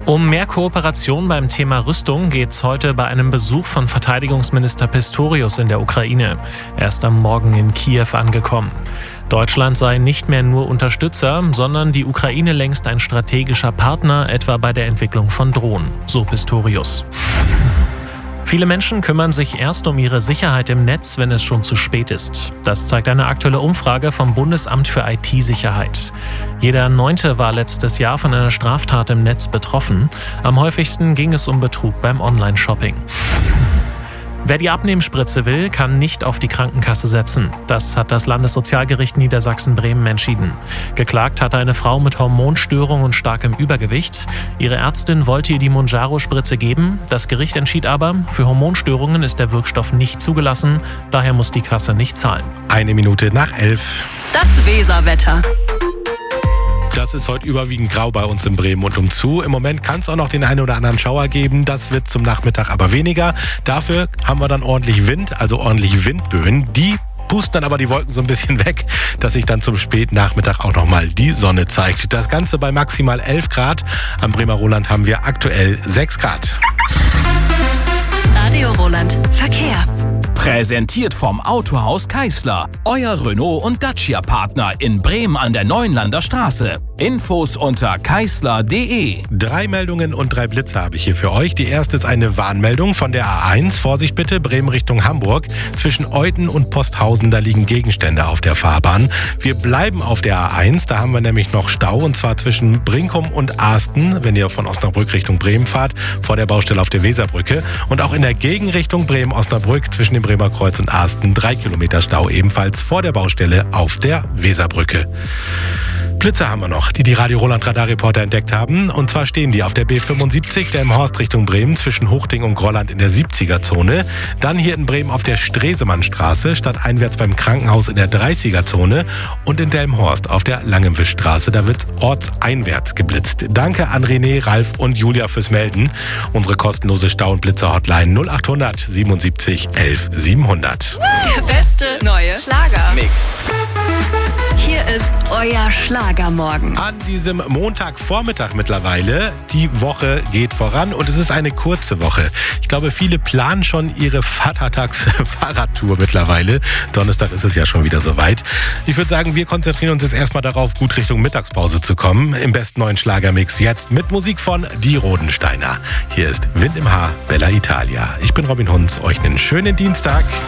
Um mehr Kooperation beim Thema Rüstung geht es heute bei einem Besuch von Verteidigungsminister Pistorius in der Ukraine. Er ist am Morgen in Kiew angekommen. Deutschland sei nicht mehr nur Unterstützer, sondern die Ukraine längst ein strategischer Partner, etwa bei der Entwicklung von Drohnen, so Pistorius. Viele Menschen kümmern sich erst um ihre Sicherheit im Netz, wenn es schon zu spät ist. Das zeigt eine aktuelle Umfrage vom Bundesamt für IT-Sicherheit. Jeder Neunte war letztes Jahr von einer Straftat im Netz betroffen. Am häufigsten ging es um Betrug beim Online-Shopping. Wer die Abnehmspritze will, kann nicht auf die Krankenkasse setzen. Das hat das Landessozialgericht Niedersachsen-Bremen entschieden. Geklagt hatte eine Frau mit Hormonstörung und starkem Übergewicht. Ihre Ärztin wollte ihr die Mounjaro-Spritze geben. Das Gericht entschied aber, für Hormonstörungen ist der Wirkstoff nicht zugelassen. Daher muss die Kasse nicht zahlen. 11:01. Das Weserwetter. Das ist heute überwiegend grau bei uns in Bremen und umzu. Im Moment kann es auch noch den einen oder anderen Schauer geben. Das wird zum Nachmittag aber weniger. Dafür haben wir dann ordentlich Wind, also ordentlich Windböen. Die pusten dann aber die Wolken so ein bisschen weg, dass sich dann zum Spätnachmittag auch nochmal die Sonne zeigt. Das Ganze bei maximal 11 Grad. Am Bremer Roland haben wir aktuell 6 Grad. Radio Roland Verkehr. Präsentiert vom Autohaus Keisler. Euer Renault- und Dacia-Partner in Bremen an der Neuenlander Straße. Infos unter keisler.de. 3 Meldungen und 3 Blitze habe ich hier für euch. Die erste ist eine Warnmeldung von der A1. Vorsicht bitte, Bremen Richtung Hamburg. Zwischen Euthen und Posthausen, da liegen Gegenstände auf der Fahrbahn. Wir bleiben auf der A1. Da haben wir nämlich noch Stau, und zwar zwischen Brinkum und Aasten, wenn ihr von Osnabrück Richtung Bremen fahrt, vor der Baustelle auf der Weserbrücke. Und auch in der Gegenrichtung Bremen-Osnabrück zwischen dem Bremer Kreuz und Aasten 3 Kilometer Stau, ebenfalls vor der Baustelle auf der Weserbrücke. Blitze haben wir noch, die Radio Roland Radarreporter entdeckt haben. Und zwar stehen die auf der B75, der im Horst Richtung Bremen, zwischen Hochding und Grolland in der 70er-Zone. Dann hier in Bremen auf der Stresemannstraße, stadteinwärts beim Krankenhaus in der 30er-Zone. Und in Delmenhorst auf der Langenwischstraße, da wird ortseinwärts geblitzt. Danke an René, Ralf und Julia fürs Melden. Unsere kostenlose Stau- und Blitzer-Hotline 0800 77 11 700. Der beste neue Schlagermix. Hier ist euer Schlagermorgen. An diesem Montagvormittag mittlerweile. Die Woche geht voran und es ist eine kurze Woche. Ich glaube, viele planen schon ihre Vatertags-Fahrradtour mittlerweile. Donnerstag ist es ja schon wieder soweit. Ich würde sagen, wir konzentrieren uns jetzt erstmal darauf, gut Richtung Mittagspause zu kommen. Im besten neuen Schlagermix jetzt mit Musik von Die Rodensteiner. Hier ist Wind im Haar, Bella Italia. Ich bin Robin Hunz, euch einen schönen Dienstag.